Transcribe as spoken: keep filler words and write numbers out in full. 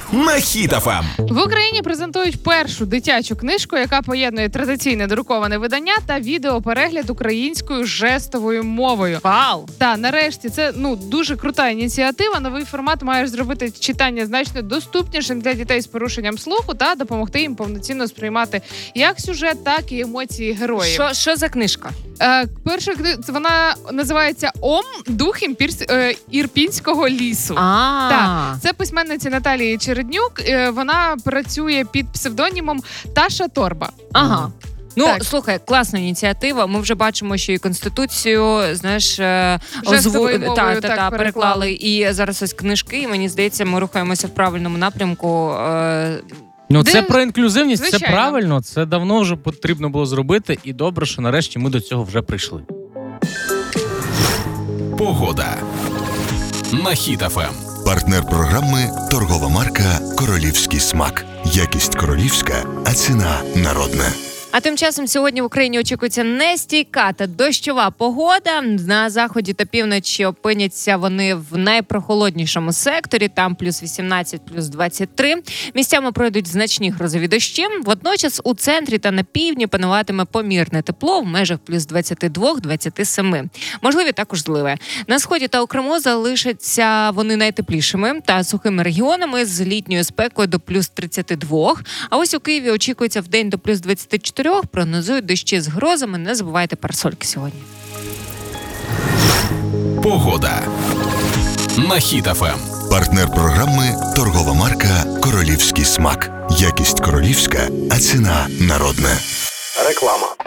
на Хіт еф ем. В Україні презентують першу дитячу книжку, яка поєднує традиційне друковане видання та відеоперегляд українською жестовою мовою. Вау! Та, нарешті, це ну дуже крута ініціатива. Новий формат має зробити читання значно доступнішим для дітей з порушенням слуху та допомогти їм повноцінно сприймати як сюжет, так і емоції героїв. Що, що за книжка? Е, перша книжка, вона називається «Ом. Дух імпірс... е, Ірпінського лісу». А, Так, це письменниця Наталії Череднюк. Е, вона працює під псевдонімом Таша Торба. ага. Ну, Так. слухай, класна ініціатива. Ми вже бачимо, що і Конституцію, знаєш, е, Жестовою озву- мовою, та, та, так, та, переклали. переклали. І зараз ось книжки, і мені здається, ми рухаємося в правильному напрямку. Е, Ну, Де- це про інклюзивність, Звичайно. це правильно, це давно вже потрібно було зробити, і добре, що нарешті ми до цього вже прийшли. Погода на Хіт еф ем. Партнер програми – торгова марка «Королівський смак». Якість королівська, а ціна народна. А тим часом сьогодні в Україні очікується нестійка та дощова погода. На заході та півночі опиняться вони в найпрохолоднішому секторі, там плюс вісімнадцять, плюс двадцять три. Місцями пройдуть значні грозові дощі. Водночас у центрі та на півдні пануватиме помірне тепло в межах плюс двадцять два - двадцять сім. Можливі також зливи. На сході та у Криму залишаться вони найтеплішими та сухими регіонами з літньою спекою до плюс тридцять два. А ось у Києві очікується в день до плюс двадцять чотири. Прогнозують дощі з грозами. Не забувайте парасольки сьогодні. Погода на Хіт еф ем. Партнер програми – торгова марка «Королівський смак». Якість королівська, а ціна народна. Реклама.